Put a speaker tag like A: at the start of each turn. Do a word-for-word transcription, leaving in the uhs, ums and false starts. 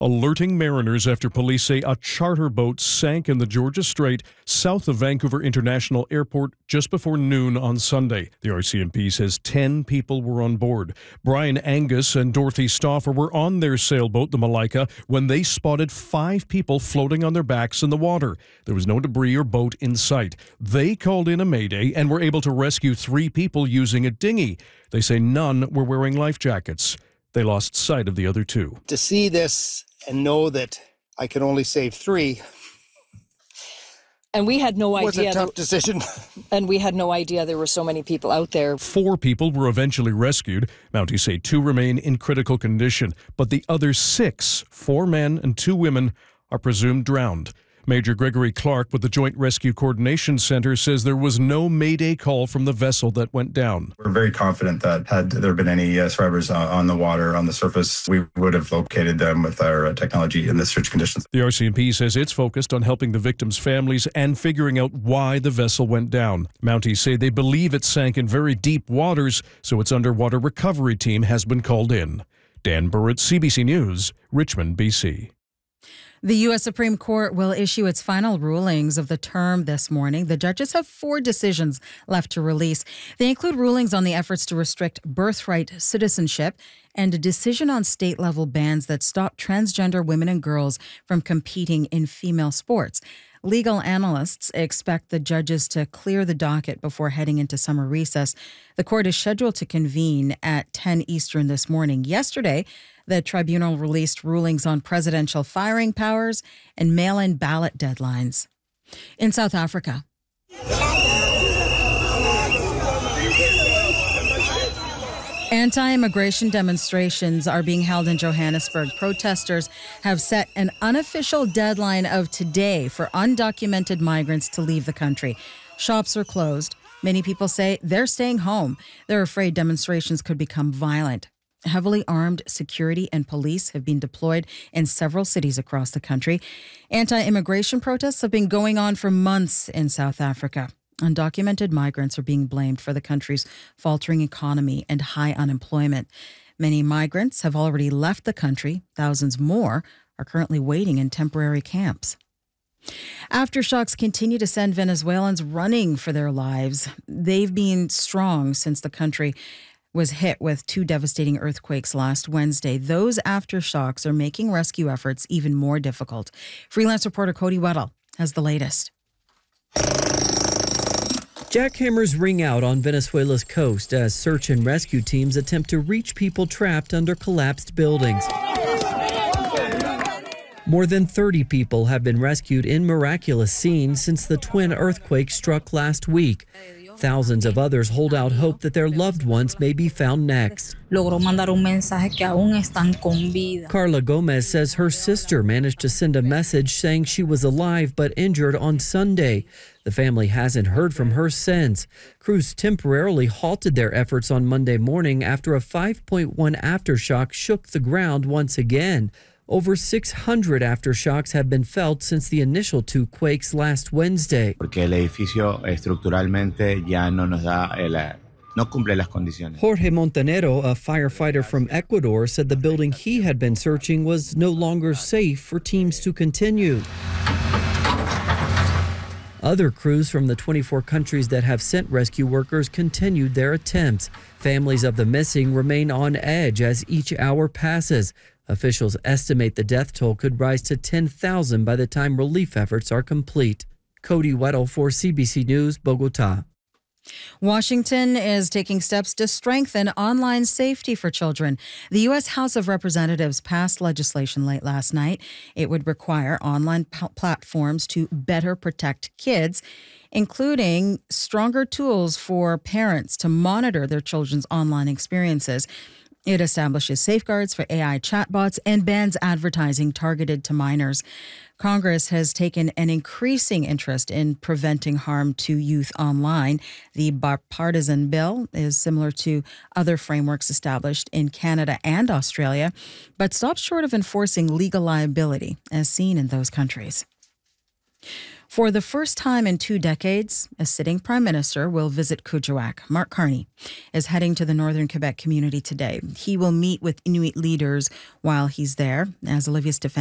A: alerting mariners after police say a charter boat sank in the Georgia Strait south of Vancouver International Airport just before noon on Sunday. The R C M P says ten people were on board. Brian Angus and Dorothy Stauffer were on their sailboat, the Malaika, when they spotted five people floating on their backs in the water. There was no debris or boat in sight. They called in a mayday and were able to rescue three people using a dinghy. They say none were wearing life jackets. They lost sight of the other two.
B: To see this and know that I could only save three.
C: And we had no idea.
B: It was a tough
C: that,
B: decision.
C: And we had no idea there were so many people out there.
A: Four people were eventually rescued. Mounties say two remain in critical condition, but the other six, four men and two women, are presumed drowned. Major Gregory Clark with the Joint Rescue Coordination Center says there was no mayday call from the vessel that went down.
D: We're very confident that had there been any uh, survivors uh, on the water, on the surface, we would have located them with our uh, technology in the search conditions.
A: The R C M P says it's focused on helping the victims' families and figuring out why the vessel went down. Mounties say they believe it sank in very deep waters, so its underwater recovery team has been called in. Dan Burrett, C B C News, Richmond, B C.
E: The U S Supreme Court will issue its final rulings of the term this morning. The judges have four decisions left to release. They include rulings on the efforts to restrict birthright citizenship and a decision on state-level bans that stop transgender women and girls from competing in female sports. Legal analysts expect the judges to clear the docket before heading into summer recess. The court is scheduled to convene at ten Eastern this morning. Yesterday, the tribunal released rulings on presidential firing powers and mail-in ballot deadlines. In South Africa, anti-immigration demonstrations are being held in Johannesburg. Protesters have set an unofficial deadline of today for undocumented migrants to leave the country. Shops are closed. Many people say they're staying home. They're afraid demonstrations could become violent. Heavily armed security and police have been deployed in several cities across the country. Anti-immigration protests have been going on for months in South Africa. Undocumented migrants are being blamed for the country's faltering economy and high unemployment. Many migrants have already left the country. Thousands more are currently waiting in temporary camps. Aftershocks continue to send Venezuelans running for their lives. They've been strong since the country was hit with two devastating earthquakes last Wednesday. Those aftershocks are making rescue efforts even more difficult. Freelance reporter Cody Weddle has the latest.
F: Jackhammers ring out on Venezuela's coast as search and rescue teams attempt to reach people trapped under collapsed buildings. More than thirty people have been rescued in miraculous scenes since the twin earthquake struck last week. Thousands of others hold out hope that their loved ones may be found next. Carla Gomez says her sister managed to send a message saying she was alive but injured on Sunday. The family hasn't heard from her since. Crews temporarily halted their efforts on Monday morning after a five point one aftershock shook the ground once again. Over six hundred aftershocks have been felt since the initial two quakes last Wednesday.
G: Porque el edificio estructuralmente ya no nos da el, no cumple las condiciones.
F: Jorge Montanero, a firefighter from Ecuador, said the building he had been searching was no longer safe for teams to continue. Other crews from the twenty-four countries that have sent rescue workers continued their attempts. Families of the missing remain on edge as each hour passes. Officials estimate the death toll could rise to ten thousand by the time relief efforts are complete. Cody Weddle for C B C News, Bogota.
E: Washington is taking steps to strengthen online safety for children. The U S House of Representatives passed legislation late last night. It would require online p- platforms to better protect kids, including stronger tools for parents to monitor their children's online experiences. It establishes safeguards for A I chatbots and bans advertising targeted to minors. Congress has taken an increasing interest in preventing harm to youth online. The bipartisan bill is similar to other frameworks established in Canada and Australia, but stops short of enforcing legal liability as seen in those countries. For the first time in two decades, a sitting prime minister will visit Kuujjuaq. Mark Carney is heading to the northern Quebec community today. He will meet with Inuit leaders while he's there. As Olivia Stefan